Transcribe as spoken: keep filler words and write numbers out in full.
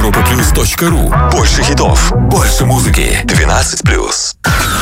европа плюс точка ру. Больше хитов, больше музыки. двенадцать плюс.